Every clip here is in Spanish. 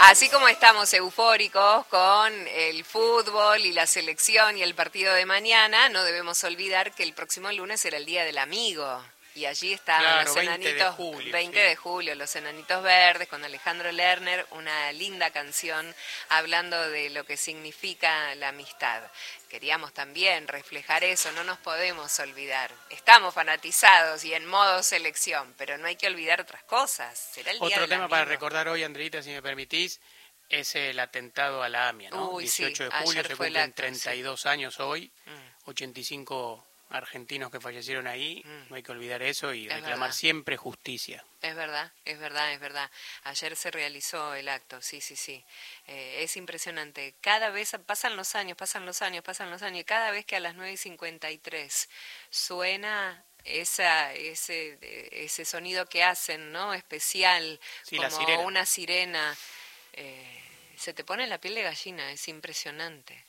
Así como estamos eufóricos con el fútbol y la selección y el partido de mañana, no debemos olvidar que el próximo lunes será el Día del Amigo. Y allí estaban los 20 de enanitos, julio, 20 sí. de julio, los enanitos verdes con Alejandro Lerner, una linda canción hablando de lo que significa la amistad. Queríamos también reflejar eso, no nos podemos olvidar. Estamos fanatizados y en modo selección, pero no hay que olvidar otras cosas. Será el Día Otro del tema Amigo. para recordar hoy, Andreita, si me permitís, es el atentado a la AMIA, ¿no? Uy, 18 sí, de julio, ayer se fue el cumplen acto, 32 sí. años hoy, 85 argentinos que fallecieron ahí, no hay que olvidar eso y reclamar verdad. siempre justicia. Es verdad, es verdad, es verdad. Ayer se realizó el acto, sí, sí, sí. Es impresionante. Cada vez pasan los años, y cada vez que a las 9:53 suena ese sonido que hacen, ¿no? Especial, Sí, la como sirena. una sirena, se te pone la piel de gallina, es impresionante,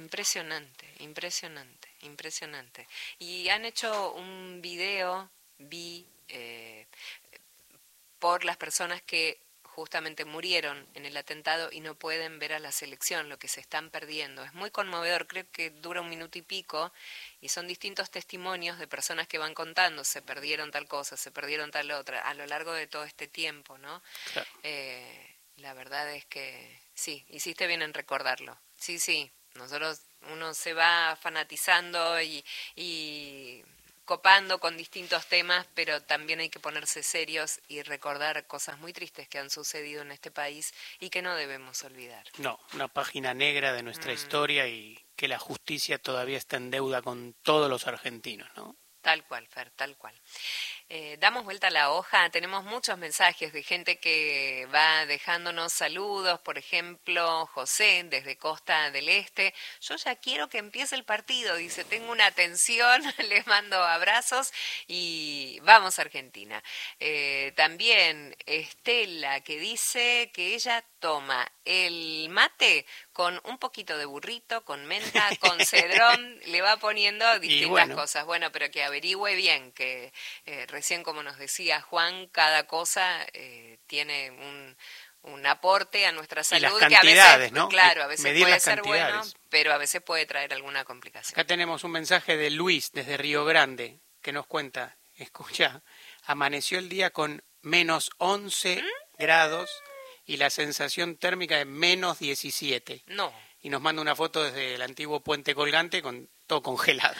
impresionante. Y han hecho un video, por las personas que justamente murieron en el atentado y no pueden ver a la selección, lo que se están perdiendo. Es muy conmovedor, creo que dura 1 minuto y pico, y son distintos testimonios de personas que van contando, se perdieron tal cosa, se perdieron tal otra, a lo largo de todo este tiempo, ¿no? Claro. La verdad es que sí, hiciste bien en recordarlo. Sí, uno se va fanatizando y copando con distintos temas, pero también hay que ponerse serios y recordar cosas muy tristes que han sucedido en este país y que no debemos olvidar. No, una página negra de nuestra historia y que la justicia todavía está en deuda con todos los argentinos, ¿no? Tal cual, Fer, tal cual. Damos vuelta a la hoja, tenemos muchos mensajes de gente que va dejándonos saludos, por ejemplo, José desde Costa del Este. Yo ya quiero que empiece el partido, dice, tengo una tensión, les mando abrazos y vamos a Argentina. También Estela que dice que ella toma el mate con un poquito de burrito, con menta, con cedrón, le va poniendo distintas cosas. Bueno, pero que averigüe bien, que recién como nos decía Juan, cada cosa tiene un aporte a nuestra salud. Y las cantidades, que a veces, ¿no? claro, a veces medir puede las ser cantidades. bueno, pero a veces puede traer alguna complicación. Acá tenemos un mensaje de Luis desde Río Grande que nos cuenta, escucha, amaneció el día con menos 11 grados y la sensación térmica de menos 17. No. Y nos manda una foto desde el antiguo puente colgante con todo congelado.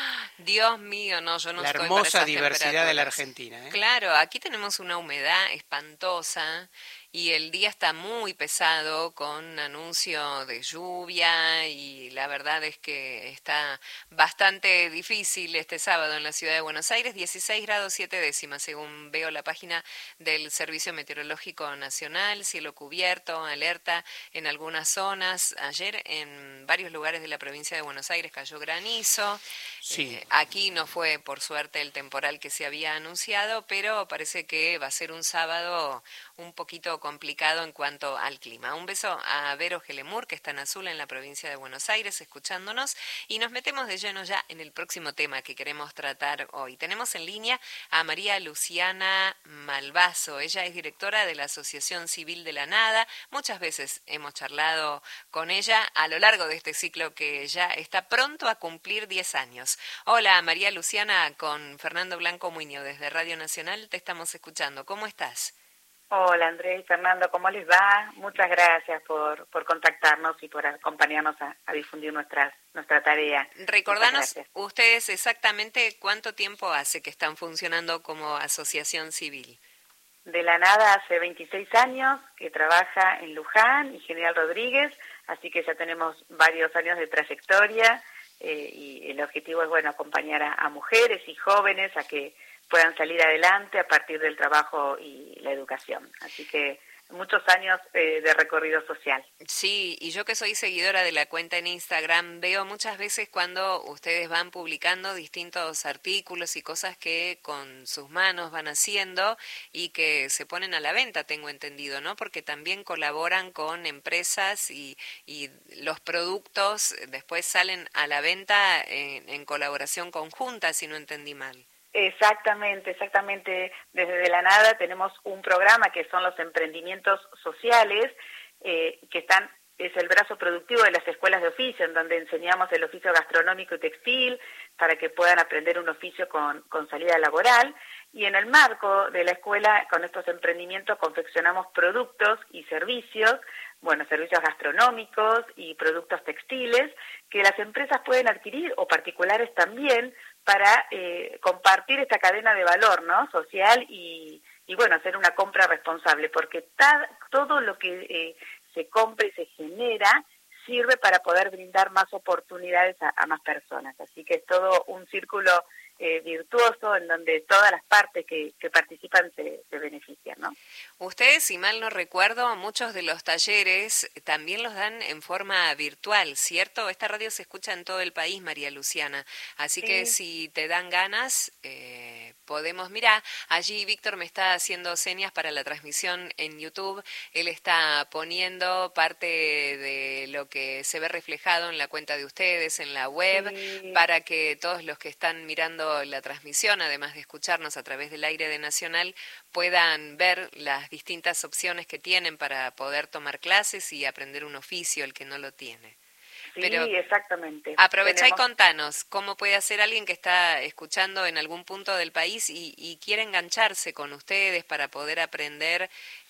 Dios mío, no, yo no la estoy para hermosa esas diversidad de la Argentina, ¿eh? Claro, aquí tenemos una humedad espantosa y el día está muy pesado con anuncio de lluvia y la verdad es que está bastante difícil este sábado en la ciudad de Buenos Aires, 16 grados 7 décimas según veo la página del Servicio Meteorológico Nacional, cielo cubierto, alerta en algunas zonas. Ayer en varios lugares de la provincia de Buenos Aires cayó granizo. Sí. Aquí no fue, por suerte, el temporal que se había anunciado, pero parece que va a ser un sábado un poquito complicado en cuanto al clima. Un beso a Vero Gelemur, que está en Azul, en la provincia de Buenos Aires, escuchándonos, y nos metemos de lleno ya en el próximo tema que queremos tratar hoy. Tenemos en línea a María Luciana Malvaso. Ella es directora de la Asociación Civil de la Nada. Muchas veces hemos charlado con ella a lo largo de este ciclo que ya está pronto a cumplir 10 años. Hola, María Luciana, con Fernando Blanco Muñoz desde Radio Nacional, te estamos escuchando. ¿Cómo estás? Hola, Andrés y Fernando, ¿cómo les va? Muchas gracias por contactarnos y por acompañarnos a difundir nuestra tarea. Recordanos ustedes exactamente cuánto tiempo hace que están funcionando como asociación civil. De la Nada hace 26 años que trabaja en Luján y General Rodríguez, así que ya tenemos varios años de trayectoria. Y el objetivo es, bueno, acompañar a mujeres y jóvenes a que puedan salir adelante a partir del trabajo y la educación. Así que muchos años de recorrido social. Sí, y yo que soy seguidora de la cuenta en Instagram, veo muchas veces cuando ustedes van publicando distintos artículos y cosas que con sus manos van haciendo y que se ponen a la venta, tengo entendido, ¿no? Porque también colaboran con empresas y los productos después salen a la venta en colaboración conjunta, si no entendí mal. Exactamente. Desde De la Nada tenemos un programa que son los emprendimientos sociales, es el brazo productivo de las escuelas de oficio, en donde enseñamos el oficio gastronómico y textil para que puedan aprender un oficio con salida laboral. Y en el marco de la escuela, con estos emprendimientos, confeccionamos productos y servicios, servicios gastronómicos y productos textiles, que las empresas pueden adquirir, o particulares también, para compartir esta cadena de valor, ¿no?, social y hacer una compra responsable, porque todo lo que se compra y se genera sirve para poder brindar más oportunidades a más personas. Así que es todo un círculo virtuoso en donde todas las partes que participan se benefician, ¿no? Ustedes, si mal no recuerdo, muchos de los talleres también los dan en forma virtual, ¿cierto? Esta radio se escucha en todo el país, María Luciana. Así Sí. que si te dan ganas, podemos... Mirá, allí Víctor me está haciendo señas para la transmisión en YouTube. Él está poniendo parte de lo que se ve reflejado en la cuenta de ustedes, en la web, Sí. para que todos los que están mirando la transmisión, además de escucharnos a través del aire de Nacional, puedan ver las distintas opciones que tienen para poder tomar clases y aprender un oficio, el que no lo tiene. Sí, Pero exactamente. aprovechá y contanos cómo puede hacer alguien que está escuchando en algún punto del país y quiere engancharse con ustedes para poder aprender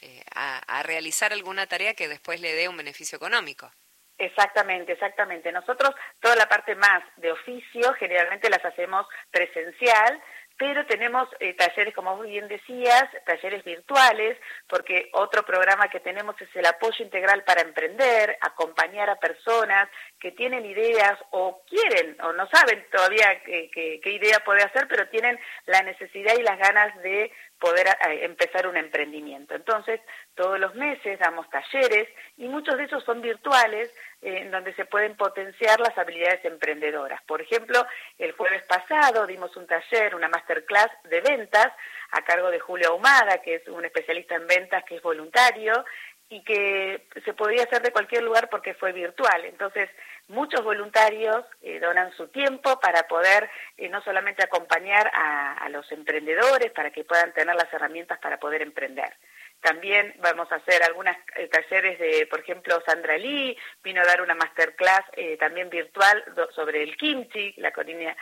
a realizar alguna tarea que después le dé un beneficio económico. Exactamente. Nosotros toda la parte más de oficio generalmente las hacemos presencial, pero tenemos talleres, como vos bien decías, talleres virtuales, porque otro programa que tenemos es el apoyo integral para emprender, acompañar a personas que tienen ideas o quieren o no saben todavía qué idea puede hacer, pero tienen la necesidad y las ganas de poder empezar un emprendimiento. Entonces, todos los meses damos talleres y muchos de esos son virtuales, en donde se pueden potenciar las habilidades emprendedoras. Por ejemplo, el jueves pasado dimos un taller, una masterclass de ventas a cargo de Julio Ahumada, que es un especialista en ventas, que es voluntario y que se podía hacer de cualquier lugar porque fue virtual. Entonces, muchos voluntarios donan su tiempo para poder no solamente acompañar a los emprendedores para que puedan tener las herramientas para poder emprender. También vamos a hacer algunos talleres de, por ejemplo, Sandra Lee vino a dar una masterclass también virtual sobre el kimchi, la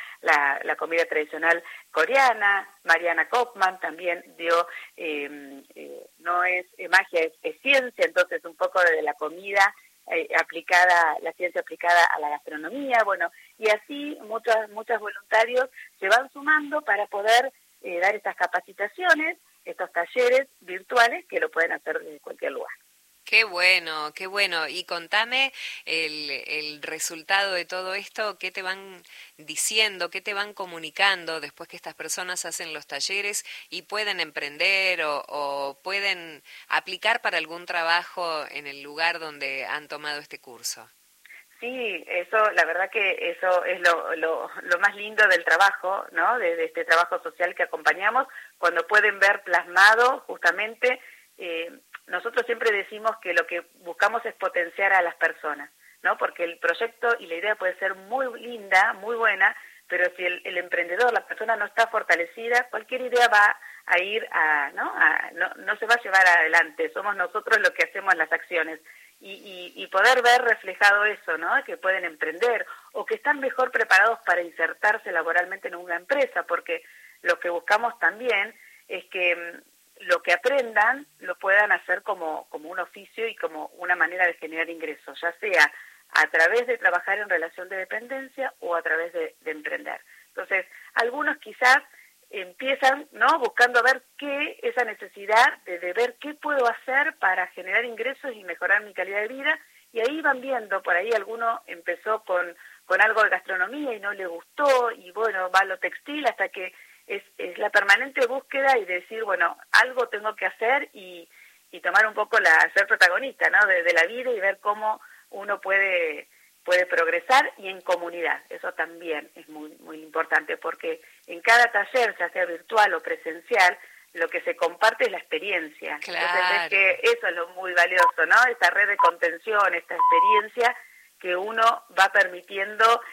comida tradicional coreana. Mariana Kaufman también dio, no es magia, es ciencia, entonces un poco de la comida aplicada, la ciencia aplicada a la gastronomía, y así muchos voluntarios se van sumando para poder dar estas capacitaciones, estos talleres virtuales que lo pueden hacer desde cualquier lugar. Qué bueno, qué bueno. Y contame el resultado de todo esto, qué te van diciendo, qué te van comunicando después que estas personas hacen los talleres y pueden emprender o pueden aplicar para algún trabajo en el lugar donde han tomado este curso. Sí, la verdad que eso es lo más lindo del trabajo, ¿no? De este trabajo social que acompañamos, cuando pueden ver plasmado justamente, nosotros siempre decimos que lo que buscamos es potenciar a las personas, ¿no? Porque el proyecto y la idea puede ser muy linda, muy buena, pero si el emprendedor, la persona no está fortalecida, cualquier idea va a ir no se va a llevar adelante. Somos nosotros los que hacemos las acciones. Y poder ver reflejado eso, ¿no? Que pueden emprender o que están mejor preparados para insertarse laboralmente en una empresa, porque lo que buscamos también es que lo que aprendan lo puedan hacer como un oficio y como una manera de generar ingresos, ya sea a través de trabajar en relación de dependencia o a través de emprender. Entonces, algunos quizás empiezan, ¿no?, buscando ver esa necesidad de ver qué puedo hacer para generar ingresos y mejorar mi calidad de vida, y ahí van viendo, por ahí alguno empezó con algo de gastronomía y no le gustó, y va a lo textil, hasta que es la permanente búsqueda y decir, algo tengo que hacer y tomar un poco ser protagonista, ¿no?, de la vida y ver cómo uno puede progresar y en comunidad. Eso también es muy, muy importante, porque en cada taller, ya sea virtual o presencial, lo que se comparte es la experiencia. Claro. Entonces es que eso es lo muy valioso, ¿no? Esta red de contención, esta experiencia que uno va permitiendo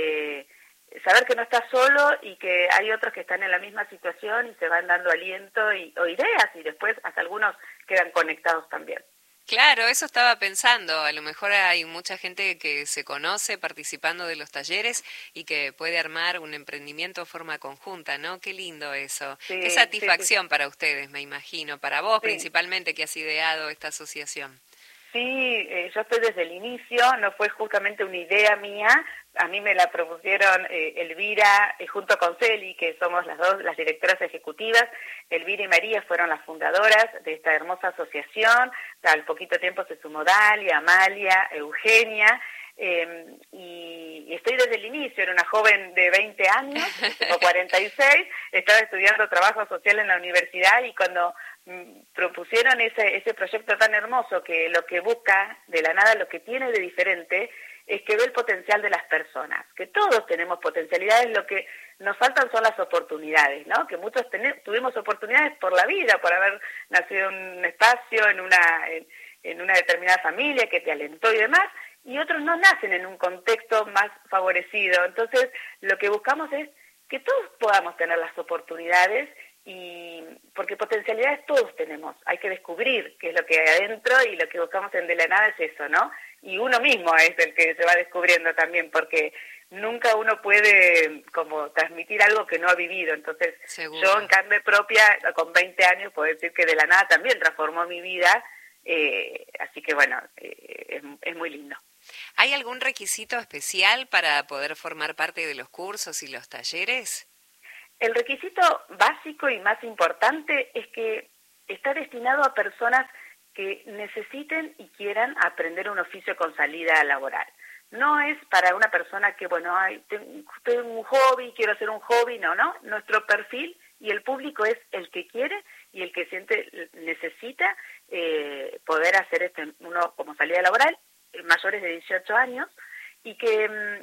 saber que no está solo y que hay otros que están en la misma situación y se van dando aliento o ideas, y después hasta algunos quedan conectados también. Claro, eso estaba pensando. A lo mejor hay mucha gente que se conoce participando de los talleres y que puede armar un emprendimiento de forma conjunta, ¿no? Qué lindo eso. Qué Sí, sí, sí, satisfacción para ustedes, me imagino. Para vos sí. principalmente que has ideado esta asociación. Sí, yo estoy desde el inicio, no fue justamente una idea mía, a mí me la propusieron Elvira junto con Celi, que somos las dos, las directoras ejecutivas. Elvira y María fueron las fundadoras de esta hermosa asociación, al poquito tiempo se sumó Dalia, Amalia, Eugenia, y estoy desde el inicio, era una joven de 20 años, tengo 46, estaba estudiando trabajo social en la universidad y cuando propusieron ese proyecto tan hermoso que lo que busca de la nada, lo que tiene de diferente, es que ve el potencial de las personas, que todos tenemos potencialidades, lo que nos faltan son las oportunidades, ¿no? Que muchos tuvimos oportunidades por la vida, por haber nacido en un espacio, en una determinada familia que te alentó y demás, y otros no nacen en un contexto más favorecido. Entonces, lo que buscamos es que todos podamos tener las oportunidades, y porque potencialidades todos tenemos, hay que descubrir qué es lo que hay adentro, y lo que buscamos en De la Nada es eso, ¿no? Y uno mismo es el que se va descubriendo también, porque nunca uno puede como transmitir algo que no ha vivido. Entonces, Seguro. yo en carne propia, con 20 años, puedo decir que De la Nada también transformó mi vida, así que bueno, es muy lindo. ¿Hay algún requisito especial para poder formar parte de los cursos y los talleres? El requisito básico y más importante es que está destinado a personas que necesiten y quieran aprender un oficio con salida laboral. No es para una persona que, bueno, tengo un hobby, quiero hacer un hobby, no. Nuestro perfil y el público es el que quiere y el que necesita poder hacer uno como salida laboral, mayores de 18 años, y que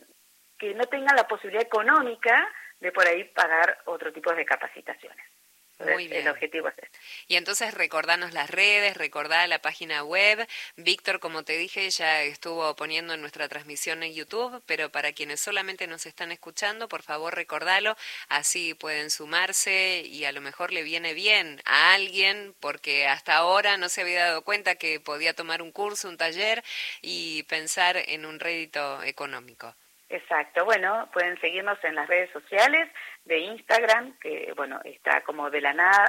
no tengan la posibilidad económica de por ahí pagar otro tipo de capacitaciones. Muy bien. El objetivo es este. Y entonces recordanos las redes, recordá la página web. Víctor, como te dije, ya estuvo poniendo en nuestra transmisión en YouTube, pero para quienes solamente nos están escuchando, por favor recordalo, así pueden sumarse y a lo mejor le viene bien a alguien, porque hasta ahora no se había dado cuenta que podía tomar un curso, un taller y pensar en un rédito económico. Exacto, bueno, pueden seguirnos en las redes sociales de Instagram, que bueno, está como de la nada,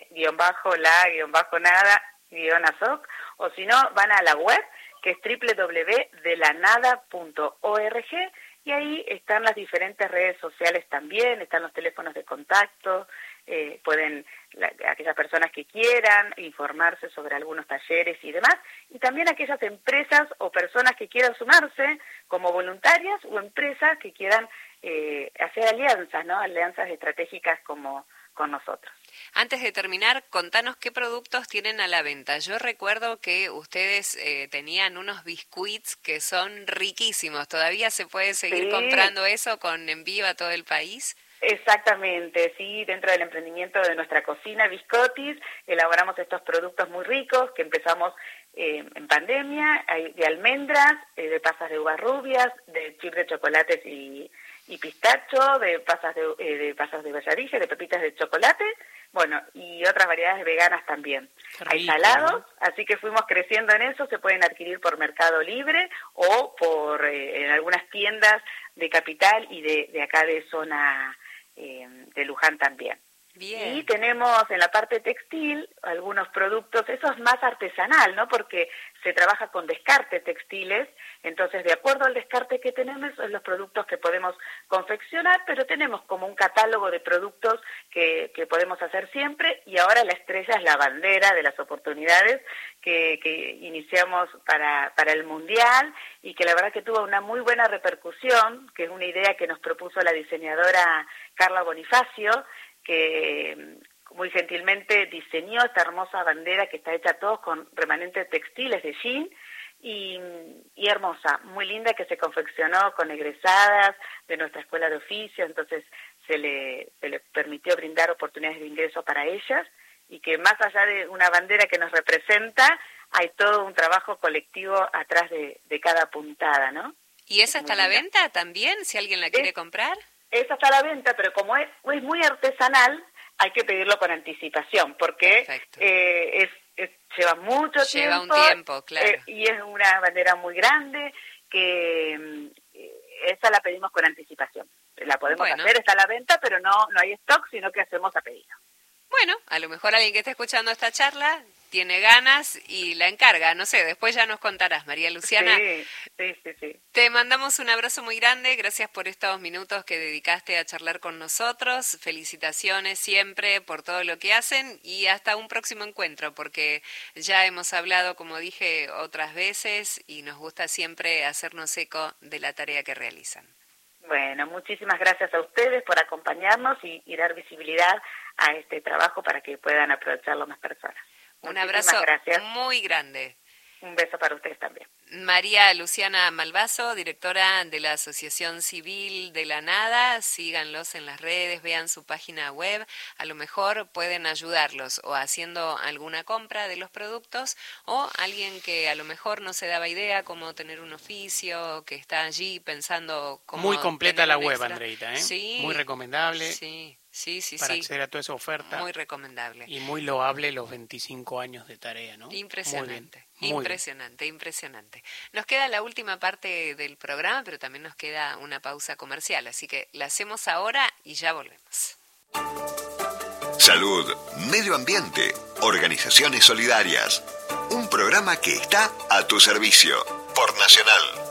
_nada_asoc, o si no, van a la web, que es www.delanada.org, y ahí están las diferentes redes sociales también, están los teléfonos de contacto, pueden, aquellas personas que quieran informarse sobre algunos talleres y demás, y también aquellas empresas o personas que quieran sumarse como voluntarias o empresas que quieran hacer alianzas, ¿no? Alianzas estratégicas como con nosotros. Antes de terminar, contanos qué productos tienen a la venta. Yo recuerdo que ustedes tenían unos biscuits que son riquísimos. ¿Todavía se puede seguir comprando eso con envío a todo el país? Exactamente, sí, dentro del emprendimiento de nuestra cocina Biscottis elaboramos estos productos muy ricos que empezamos en pandemia, de almendras, de pasas de uvas rubias, de chip de chocolates y pistacho, de pasas de valladilla, de pepitas de chocolate, bueno, y otras variedades veganas también. Rico, hay salados, ¿no? Así que fuimos creciendo en eso, se pueden adquirir por Mercado Libre o por en algunas tiendas de Capital y de acá de zona de Luján también. Bien. Y tenemos en la parte textil algunos productos, eso es más artesanal, ¿no? Porque se trabaja con descarte textiles, entonces de acuerdo al descarte que tenemos son los productos que podemos confeccionar, pero tenemos como un catálogo de productos que podemos hacer siempre, y ahora la estrella es la bandera de las oportunidades que iniciamos para el Mundial, y que la verdad que tuvo una muy buena repercusión, que es una idea que nos propuso la diseñadora Carla Bonifacio, que muy gentilmente diseñó esta hermosa bandera que está hecha todos con remanentes textiles de jean, y hermosa, muy linda, que se confeccionó con egresadas de nuestra escuela de oficio, entonces se le permitió brindar oportunidades de ingreso para ellas, y que más allá de una bandera que nos representa, hay todo un trabajo colectivo atrás de cada puntada, ¿no? ¿Y esa está a la venta también, si alguien la quiere comprar? Esa está a la venta, pero como es muy artesanal, hay que pedirlo con anticipación, porque lleva mucho Lleva tiempo. Un tiempo, claro. Y es una bandera muy grande que esa la pedimos con anticipación. La podemos hacer, está a la venta, pero no hay stock, sino que hacemos a pedido. Bueno, a lo mejor alguien que esté escuchando esta charla tiene ganas y la encarga, no sé, después ya nos contarás, María Luciana. Sí. Te mandamos un abrazo muy grande, gracias por estos minutos que dedicaste a charlar con nosotros, felicitaciones siempre por todo lo que hacen y hasta un próximo encuentro, porque ya hemos hablado, como dije, otras veces y nos gusta siempre hacernos eco de la tarea que realizan. Bueno, muchísimas gracias a ustedes por acompañarnos y dar visibilidad a este trabajo para que puedan aprovecharlo más personas. Un abrazo muy grande. Un beso para ustedes también. María Luciana Malvaso, directora de la Asociación Civil de la Nada. Síganlos en las redes, vean su página web. A lo mejor pueden ayudarlos o haciendo alguna compra de los productos o alguien que a lo mejor no se daba idea cómo tener un oficio, que está allí pensando cómo. Muy completa la web, extra. Andreita, ¿eh? Sí. Muy recomendable. Sí. Para acceder a toda esa oferta. Muy recomendable. Y muy loable los 25 años de tarea, ¿no? Impresionante, muy impresionante. Nos queda la última parte del programa, pero también nos queda una pausa comercial, así que la hacemos ahora y ya volvemos. Salud, medio ambiente, organizaciones solidarias. Un programa que está a tu servicio por Nacional.